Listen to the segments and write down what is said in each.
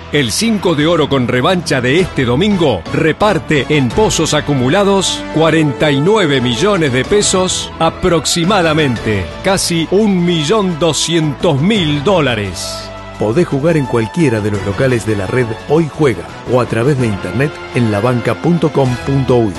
El 5 de oro con revancha de este domingo reparte en pozos acumulados 49 millones de pesos aproximadamente, casi 1.200.000 dólares. Podés jugar en cualquiera de los locales de la red Hoy Juega o a través de internet en labanca.com.uy.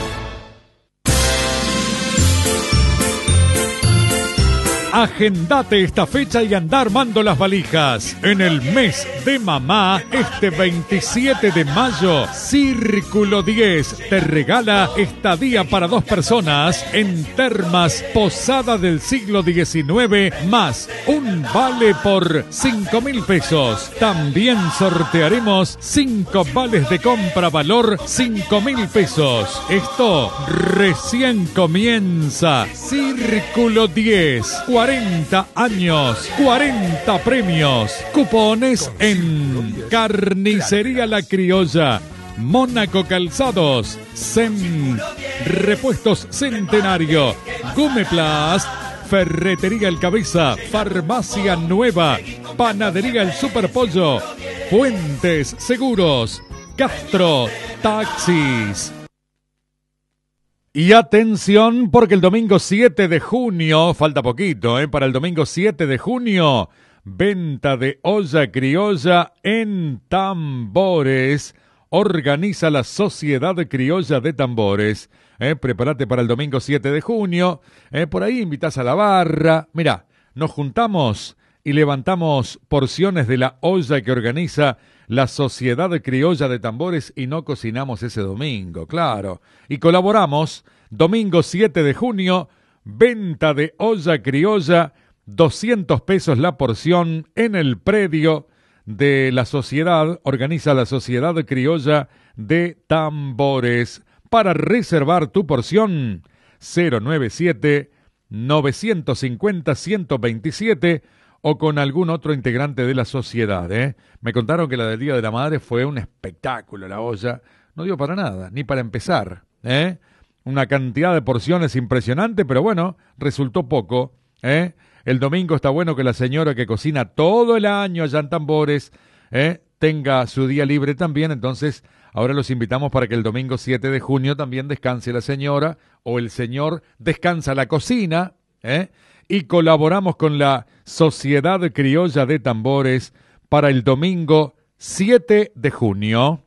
Agendate esta fecha y anda armando las valijas. En el mes de mamá, este 27 de mayo, Círculo 10 te regala estadía para 2 personas en Termas Posada del siglo XIX, más un vale por 5.000 pesos. También sortearemos 5 vales de compra valor 5.000 pesos. Esto recién comienza. Círculo 10. 40 años, 40 premios, cupones en Carnicería La Criolla, Mónaco Calzados, SEM, Repuestos Centenario, Gumeplast, Ferretería El Cabeza, Farmacia Nueva, Panadería El Superpollo, Fuentes Seguros, Castro, Taxis. Y atención, porque el domingo 7 de junio, falta poquito, para el domingo 7 de junio, venta de olla criolla en Tambores. Organiza la Sociedad Criolla de Tambores. Prepárate para el domingo 7 de junio. Por ahí invitás a la barra. Mirá, nos juntamos y levantamos porciones de la olla que organiza la Sociedad Criolla de Tambores y no cocinamos ese domingo, claro. Y colaboramos, domingo 7 de junio, venta de olla criolla, 200 pesos la porción en el predio de la sociedad, organiza la Sociedad Criolla de Tambores. Para reservar tu porción, 097-950-127 o con algún otro integrante de la sociedad. Me contaron que la del Día de la Madre fue un espectáculo, la olla. No dio para nada, ni para empezar. Una cantidad de porciones impresionante, pero bueno, resultó poco. El domingo está bueno que la señora que cocina todo el año allá en Tambores tenga su día libre también. Entonces, ahora los invitamos para que el domingo 7 de junio también descanse la señora o el señor descansa la cocina, y colaboramos con la Sociedad Criolla de Tambores para el domingo 7 de junio.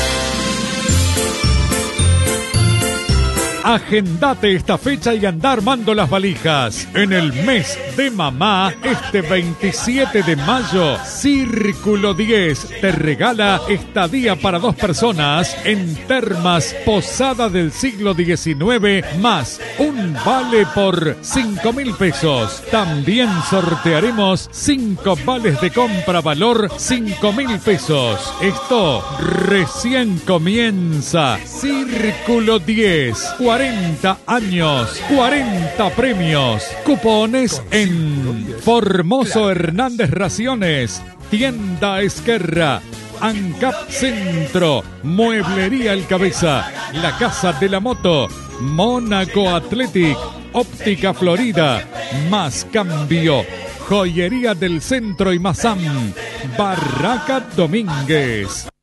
Agendate esta fecha y anda armando las valijas. En el mes de mamá, este 27 de mayo, Círculo 10 te regala estadía para 2 personas en Termas Posada del siglo XIX, más un vale por 5.000 pesos. También sortearemos 5 vales de compra valor 5.000 pesos. Esto recién comienza. Círculo 10. 40 años, 40 premios, cupones en Formoso Hernández Raciones, Tienda Esquerra, ANCAP Centro, Mueblería El Cabeza, La Casa de la Moto, Mónaco Athletic, Óptica Florida, Más Cambio, Joyería del Centro y Mazam, Barraca Domínguez.